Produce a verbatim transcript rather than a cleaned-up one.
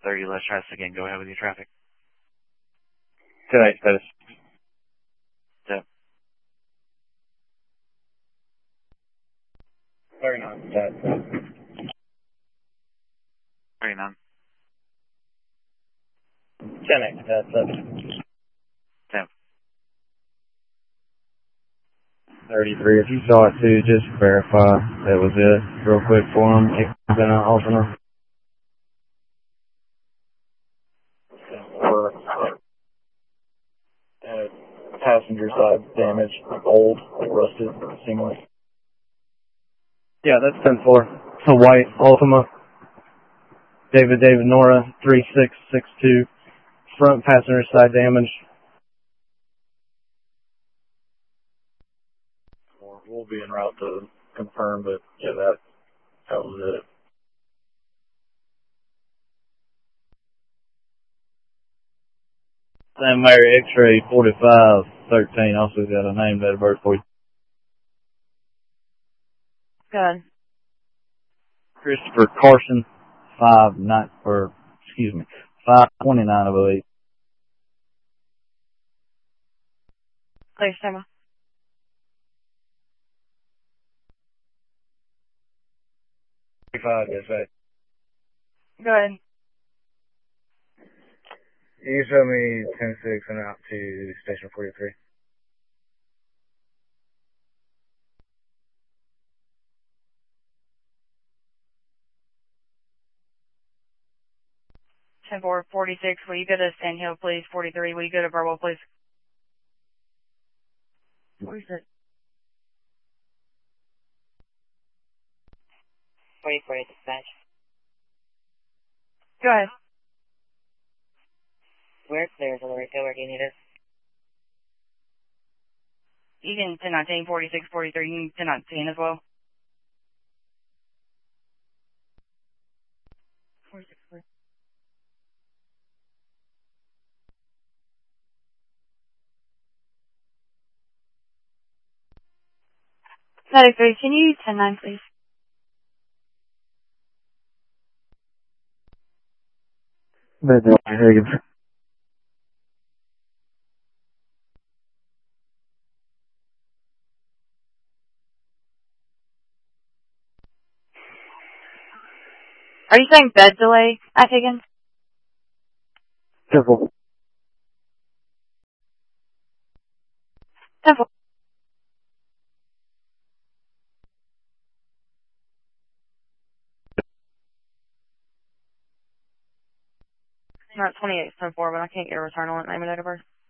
thirty less traffic again. Go ahead with your traffic. ten eight status. Yep. thirty-nine status. thirty-nine. ten eight status. ten. thirty-three. If you saw it too, just verify that was it real quick for them. It could have been an alternate. For uh, passenger side damage, like old, like rusted, seamless. Yeah, that's ten four. It's a white Ultima. David David Nora three six six two. Front passenger side damage. We'll be en route to confirm, but yeah, that that was it. Sam Mary X-ray forty-five thirteen. Also got a name, date of birth for you. Good. Christopher Carson, five nine or excuse me, five twenty nine, I believe. Clear, Sarah. Five, yes, right. Go ahead. You show me ten six and out to station forty-three. ten four forty-six. Will you go to Sand Hill, please? forty-three. Will you go to Burwell, please? Where's it? forty-four dispatch. Go ahead. We're clear, Valerico. Where do you need us? You can ten nineteen, forty-six, forty-three. You can ten nineteen as well. forty-six, forty-three. thirty-three, can you ten nine, please? Are you saying bed delay, I take in? Careful. ten four. Not twenty-eight, ten four, but I can't get a return on it. Name and date of birth.